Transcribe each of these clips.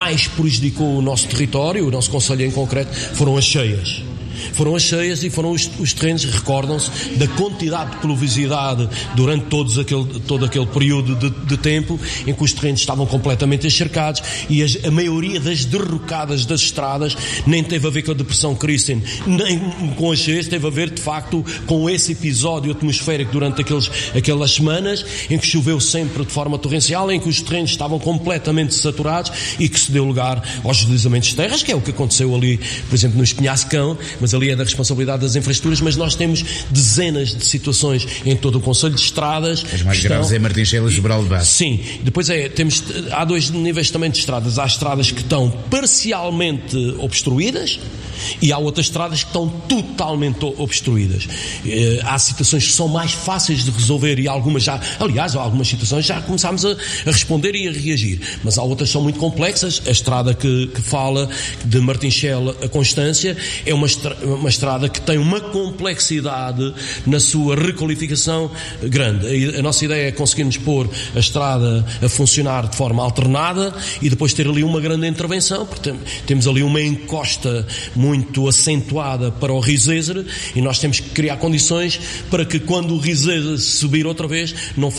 mais prejudicou o nosso território, o nosso concelho em concreto, foram as cheias. Foram as cheias e foram os terrenos, recordam-se, da quantidade de pluviosidade durante todo aquele período de tempo em que os terrenos estavam completamente encharcados e a maioria das derrocadas das estradas nem teve a ver com a depressão Kristen, nem com as cheias, teve a ver, de facto, com esse episódio atmosférico durante aquelas semanas em que choveu sempre de forma torrencial, em que os terrenos estavam completamente saturados e que se deu lugar aos deslizamentos de terras, que é o que aconteceu ali, por exemplo, no Espinhascão, mas ali é da responsabilidade das infraestruturas, mas nós temos dezenas de situações em todo o concelho de estradas. As mais graves é Martinchel e Sobral de Baixo. Sim, depois há dois níveis também de estradas. Há estradas que estão parcialmente obstruídas e há outras estradas que estão totalmente obstruídas. Há situações que são mais fáceis de resolver e algumas algumas situações já começámos a responder e a reagir, mas há outras que são muito complexas. A estrada que fala de Martinchel a Constância é uma estrada que tem uma complexidade na sua requalificação grande. A nossa ideia é conseguirmos pôr a estrada a funcionar de forma alternada e depois ter ali uma grande intervenção, porque temos ali uma encosta muito acentuada para o Risezer e nós temos que criar condições para que quando o Risezer subir outra vez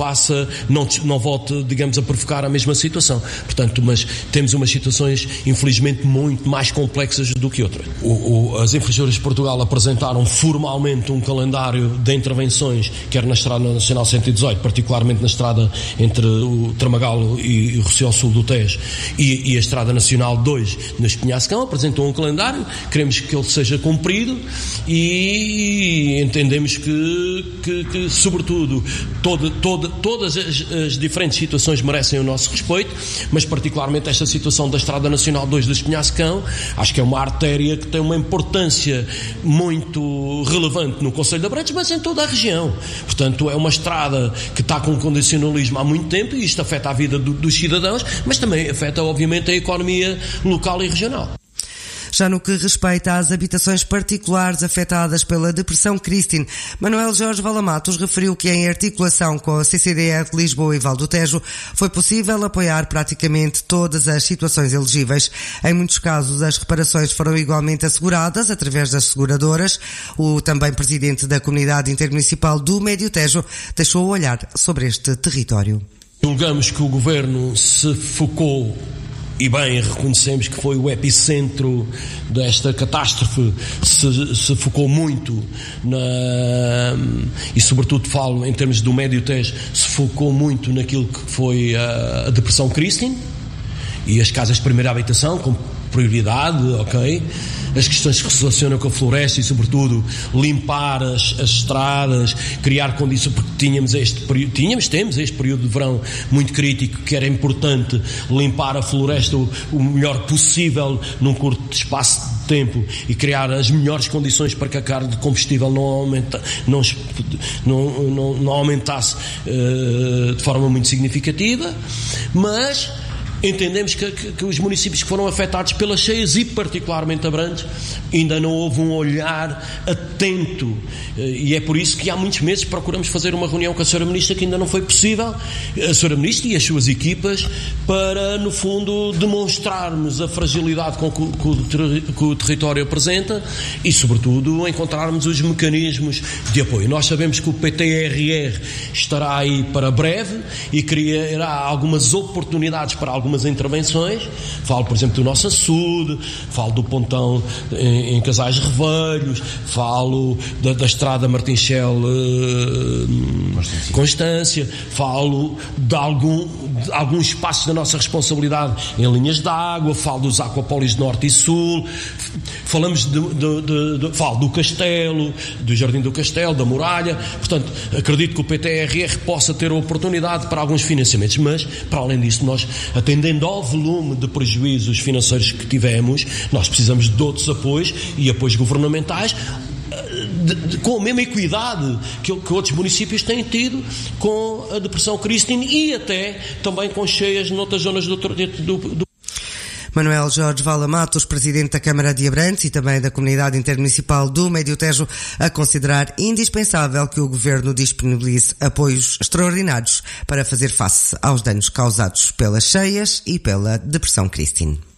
não volte, digamos, a provocar a mesma situação. Portanto, mas temos umas situações infelizmente muito mais complexas do que outras. As infraestruturas de Portugal apresentaram formalmente um calendário de intervenções, quer na Estrada Nacional 118, particularmente na estrada entre o Tramagalo e o Rossio ao sul do Tejo e a Estrada Nacional 2 no Espinhascão, apresentou um calendário, queremos que ele seja cumprido e entendemos que sobretudo todas as diferentes situações merecem o nosso respeito, mas particularmente esta situação da Estrada Nacional 2 do Espinhascão, acho que é uma artéria que tem uma importância muito relevante no concelho de Abrantes, mas em toda a região. Portanto, é uma estrada que está com condicionalismo há muito tempo e isto afeta a vida dos cidadãos, mas também afeta, obviamente, a economia local e regional. Já no que respeita às habitações particulares afetadas pela depressão Kristen, Manuel Jorge Valamatos referiu que em articulação com a CCDR de Lisboa e Val do Tejo foi possível apoiar praticamente todas as situações elegíveis. Em muitos casos as reparações foram igualmente asseguradas através das seguradoras. O também presidente da Comunidade Intermunicipal do Médio Tejo deixou o olhar sobre este território. Julgamos que o Governo se focou, e bem, reconhecemos que foi o epicentro desta catástrofe, se focou muito e sobretudo falo em termos do Médio Tejo, se focou muito naquilo que foi a depressão Kristen e as casas de primeira habitação com prioridade, ok? As questões que se relacionam com a floresta e, sobretudo, limpar as estradas, criar condições, porque temos este período de verão muito crítico, que era importante limpar a floresta o melhor possível num curto espaço de tempo e criar as melhores condições para que a carga de combustível não aumentasse de forma muito significativa, mas entendemos que os municípios que foram afetados pelas cheias e particularmente Abrantes ainda não houve um olhar atento e é por isso que há muitos meses procuramos fazer uma reunião com a Sra. Ministra, que ainda não foi possível, a Sra. Ministra e as suas equipas, para no fundo demonstrarmos a fragilidade que o território apresenta e sobretudo encontrarmos os mecanismos de apoio. Nós sabemos que o PTRR estará aí para breve e criará algumas oportunidades para algumas intervenções. Falo, por exemplo, do nosso açude, falo do pontão em Casais Revelhos, falo da estrada Martinchel Constância, falo de alguns espaços da nossa responsabilidade em linhas de água, falo dos aquapólios norte e sul, falamos falo do Castelo, do Jardim do Castelo, da Muralha. Portanto, acredito que o PTRR possa ter a oportunidade para alguns financiamentos, mas, para além disso, nós, atendendo ao volume de prejuízos financeiros que tivemos, nós precisamos de outros apoios e apoios governamentais com a mesma equidade que outros municípios têm tido com a depressão Kristen e até também com cheias noutras zonas do Manuel Jorge Valamatos, presidente da Câmara de Abrantes e também da Comunidade Intermunicipal do Médio Tejo, a considerar indispensável que o Governo disponibilize apoios extraordinários para fazer face aos danos causados pelas cheias e pela depressão Kristen.